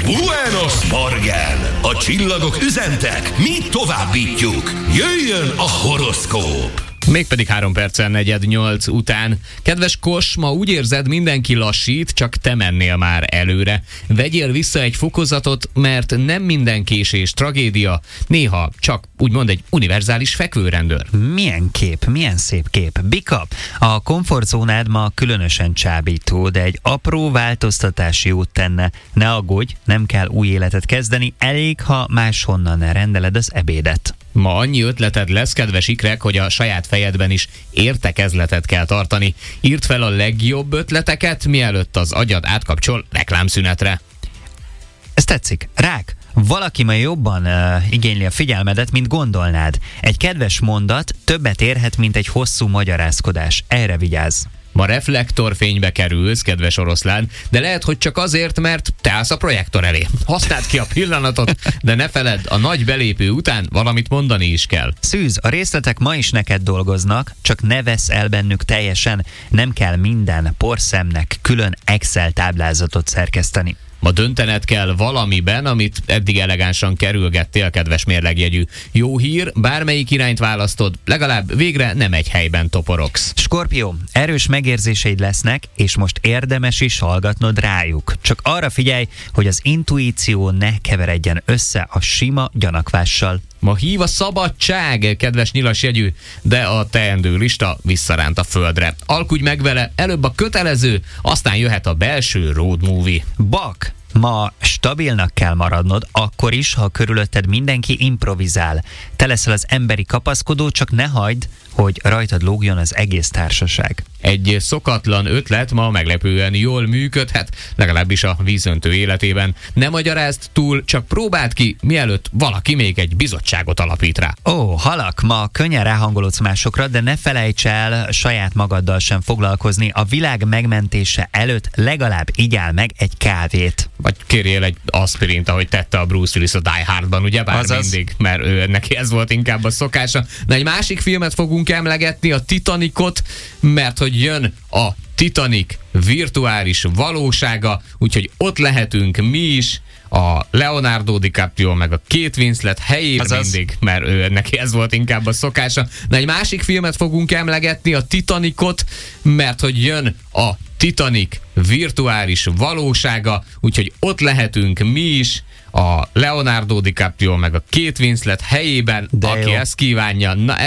Buenos Morgen! A csillagok üzentek, mi továbbítjuk. Jöjjön a horoszkóp! Mégpedig 3 perccel 7:40 után. Kedves Kos, ma úgy érzed, mindenki lassít, csak te mennél már előre. Vegyél vissza egy fokozatot, mert nem minden késés tragédia, néha csak úgymond egy univerzális fekvőrendőr. Milyen kép, milyen szép kép. Bika, a komfortzónád ma különösen csábító, de egy apró változtatás jót tenne. Ne aggódj, nem kell új életet kezdeni, elég, ha máshonnan rendeled az ebédet. Ma annyi ötleted lesz, kedves ikrek, hogy a saját fejedben is értekezletet kell tartani. Írd fel a legjobb ötleteket, mielőtt az agyad átkapcsol reklámszünetre. Ez tetszik. Rák, valaki ma jobban igényli a figyelmedet, mint gondolnád. Egy kedves mondat többet érhet, mint egy hosszú magyarázkodás. Erre vigyázz. Ma reflektorfénybe kerülsz, kedves oroszlán, de lehet, hogy csak azért, mert te állsz a projektor elé. Használd ki a pillanatot, de ne feledd, a nagy belépő után valamit mondani is kell. Szűz, a részletek ma is neked dolgoznak, csak ne vesz el bennük teljesen, nem kell minden porszemnek külön Excel táblázatot szerkeszteni. Ma döntened kell valamiben, amit eddig elegánsan kerülgettél, kedves mérlegjegyű. Jó hír, bármelyik irányt választod, legalább végre nem egy helyben toporogsz. Skorpió, erős megérzéseid lesznek, és most érdemes is hallgatnod rájuk. Csak arra figyelj, hogy az intuíció ne keveredjen össze a sima gyanakvással. Ma hív a szabadság, kedves nyilasjegyű, de a teendő lista visszaránt a földre. Alkudj meg vele, előbb a kötelező, aztán jöhet a belső road movie. Bak, ma stabilnak kell maradnod, akkor is, ha körülötted mindenki improvizál. Te leszel az emberi kapaszkodó, csak ne hagyd, hogy rajtad lógjon az egész társaság. Egy szokatlan ötlet ma meglepően jól működhet, legalábbis a vízöntő életében. Ne magyarázd túl, csak próbáld ki, mielőtt valaki még egy bizottságot alapít rá. Ó, halak, ma könnyen ráhangolódsz másokra, de ne felejts el saját magaddal sem foglalkozni. A világ megmentése előtt legalább igyál meg egy kávét. Vagy kérjél egy aspirint, ahogy tette a Bruce Willis a Die Hardban, ugye? Bár mindig, mert neki ez volt inkább a szokása. Na, egy másik filmet fogunk emlegetni, a Titanicot, mert hogy jön a Titanic virtuális valósága, úgyhogy ott lehetünk mi is, a Leonardo DiCaprio meg a Kate Winslet helyében mindig, mert neki ez volt inkább a szokása. Na, egy másik filmet fogunk emlegetni, a Titanicot, mert hogy jön a Titanic virtuális valósága, úgyhogy ott lehetünk mi is, a Leonardo DiCaprio meg a Kate Winslet helyében, aki ezt kívánja. Na,